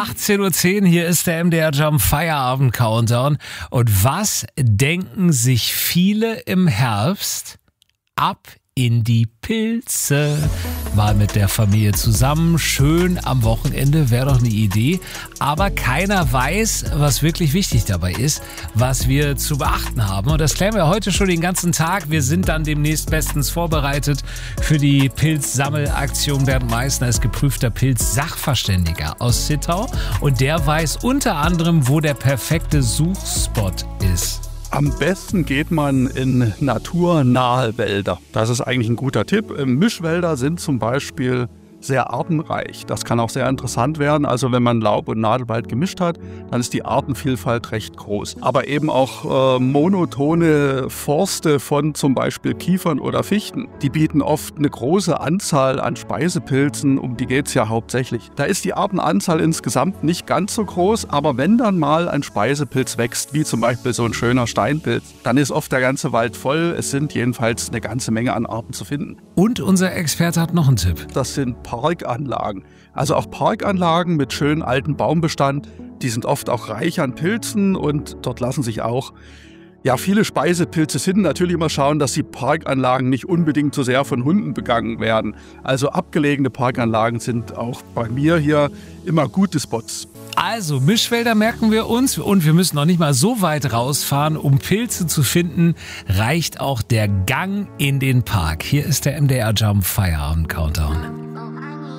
18:10 Uhr, hier ist der MDR Jump Feierabend Countdown. Und was denken sich viele im Herbst? Ab in die Pilze. Mal mit der Familie zusammen, schön am Wochenende, wäre doch eine Idee. Aber keiner weiß, was wirklich wichtig dabei ist, was wir zu beachten haben. Und das klären wir heute schon den ganzen Tag. Wir sind dann demnächst bestens vorbereitet für die Pilzsammelaktion. Bernd Meissner ist geprüfter Pilz-Sachverständiger aus Zittau. Und der weiß unter anderem, wo der perfekte Suchspot ist. Am besten geht man in naturnahe Wälder. Das ist eigentlich ein guter Tipp. Mischwälder sind zum Beispiel sehr artenreich. Das kann auch sehr interessant werden. Also wenn man Laub- und Nadelwald gemischt hat, dann ist die Artenvielfalt recht groß. Aber eben auch monotone Forste von zum Beispiel Kiefern oder Fichten, die bieten oft eine große Anzahl an Speisepilzen, um die geht es ja hauptsächlich. Da ist die Artenanzahl insgesamt nicht ganz so groß, aber wenn dann mal ein Speisepilz wächst, wie zum Beispiel so ein schöner Steinpilz, dann ist oft der ganze Wald voll. Es sind jedenfalls eine ganze Menge an Arten zu finden. Und unser Experte hat noch einen Tipp. Das sind Parkanlagen. Also auch Parkanlagen mit schönem alten Baumbestand, die sind oft auch reich an Pilzen und dort lassen sich auch viele Speisepilze finden. Natürlich immer schauen, dass die Parkanlagen nicht unbedingt so sehr von Hunden begangen werden. Also abgelegene Parkanlagen sind auch bei mir hier immer gute Spots. Also Mischwälder merken wir uns und wir müssen noch nicht mal so weit rausfahren, um Pilze zu finden, reicht auch der Gang in den Park. Hier ist der MDR Jump Feierabend Countdown.